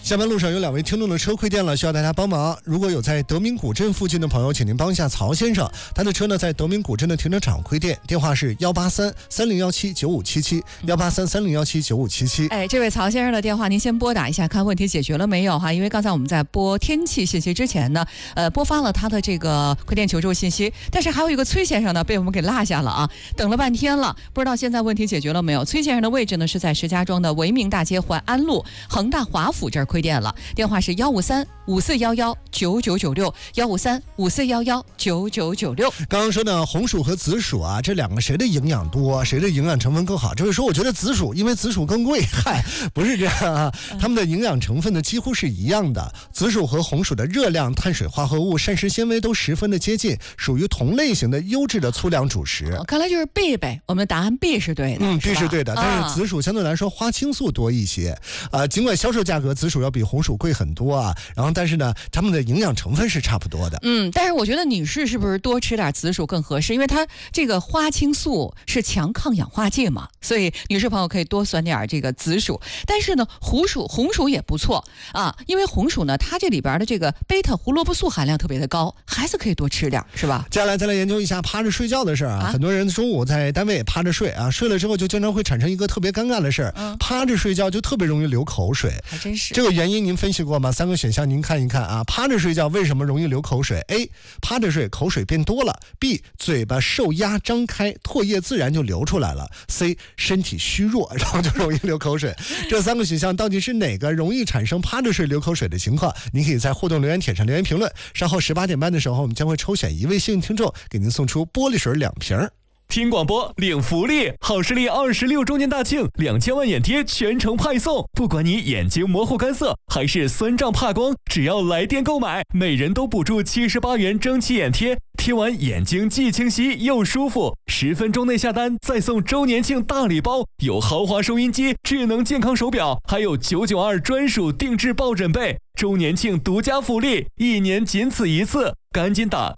下班路上有2位听众的车亏电了，需要大家帮忙。如果有在德明古镇附近的朋友，请您帮一下曹先生，他的车呢在德明古镇的停车场亏电，电话是183-3017-9577，183-3017-9577。 哎，这位曹先生的电话您先拨打一下，看问题解决了没有哈？因为刚才我们在播天气信息之前呢，播发了他的这个亏电求助信息，但是还有一个崔先生呢被我们给落下了啊，等了半天了，不知道现在问题解决了没有？崔先生的位置呢是在石家庄的维明大街环安路恒大华府这儿亏电了，电话是153-5411-9996，153-5411-9996。 刚刚说呢，红薯和紫薯啊，这两个谁的营养多，谁的营养成分更好？这位说我觉得紫薯，因为紫薯更贵。嗨，不是这样啊，它们的营养成分呢几乎是一样的。紫薯和红薯的热量、碳水化合物、膳食纤维都十分的接近，属于同类型的优质的粗粮主食。 看来就是 B 呗，我们的答案 B 是对的。 B 是对的，但是紫薯相对来说花青素多一些。尽管销售价格紫薯要比红薯贵很多啊，然后但是呢，它们的营养成分是差不多的。 但是我觉得女士是不是多吃点紫薯更合适？因为它这个花青素是强抗氧化剂嘛，所以女士朋友可以多选点这个紫薯。但是呢，红薯也不错啊，因为红薯呢，它这里边的这个贝塔胡萝卜素含量特别的高，孩子可以多吃点，是吧？ 接下来再来研究一下趴着睡觉的事儿啊。很多人中午在单位趴着睡啊，睡了之后就经常会产生一个特别尴尬的事儿，趴着睡觉就特别容易流口水。 还真是。 这个原因您分析过吗？3个选项您看一看啊。趴着睡觉为什么容易流口水 ？A. 趴着睡口水变多了 ；B. 嘴巴受压张开，唾液自然就流出来了 ；C. 身体虚弱，然后就容易流口水。这3个选项到底是哪个容易产生趴着睡流口水的情况？您可以在互动留言帖上留言评论。稍后18点半的时候，我们将会抽选1位幸运听众，给您送出玻璃水2瓶。 听广播领福利，好视力26周年大庆，2000万眼贴全程派送。不管你眼睛模糊干涩还是酸胀怕光，只要来电购买，每人都补助78元蒸汽眼贴，贴完眼睛既清晰又舒服。10分钟内下单再送周年庆大礼包，有豪华收音机、智能健康手表，还有992专属定制抱枕被。周年庆独家福利，1年仅此一次，赶紧打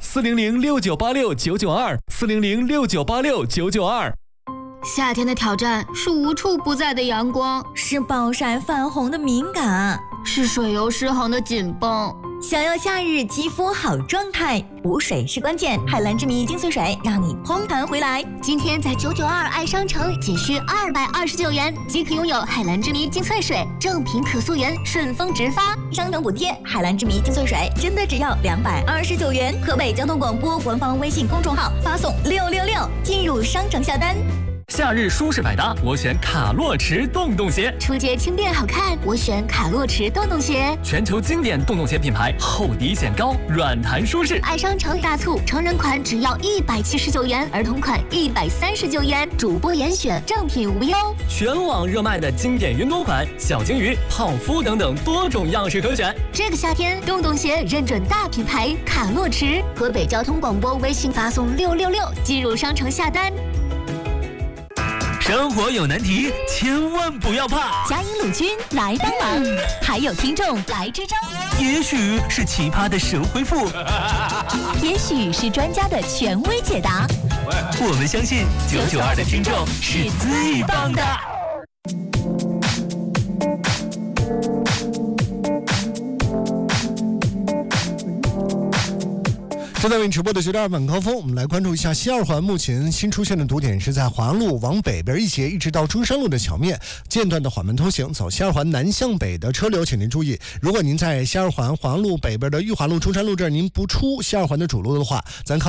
4006986-992，4006986-992。 夏天的挑战是无处不在的阳光， 是暴晒泛红的敏感， 是水油失衡的紧绷。 想要夏日肌肤好状态，补水是关键。海蓝之谜精粹水让你嘭弹回来。 今天在992爱商城仅需229元即可拥有海蓝之谜精粹水，正品可溯源，顺丰直发， 商城补贴。海蓝之谜精粹水真的只要229元。河北交通广播官方微信公众号发送666进入商城下单。 夏日舒适百搭，我选卡洛驰洞洞鞋。 出街轻便好看，我选卡洛驰洞洞鞋。 全球经典洞洞鞋品牌，厚底显高，软弹舒适。 爱商城大促，成人款只要179元，儿童款139元，主播严选，正品无忧。 全网热卖的经典云朵款、小鲸鱼、泡芙等等多种样式可选。 这个夏天，洞洞鞋认准大品牌卡洛驰。河北交通广播微信发送666进入商城下单。 生活有难题，千万不要怕， 嘉音鲁军来帮忙，还有听众来支招。 也许是奇葩的神回复， 也许是专家的权威解答。 我们相信992的听众是最棒的。 正在为你直播的9.2晚高峰，我们来关注一下西二环目前新出现的堵点是在华阳路往北边一截，一直到中山路的桥面间断的缓慢通行。走西二环南向北的车流，请您注意，如果您在西二环华阳路北边的裕华路、中山路这儿，您不出西二环的主路的话，咱靠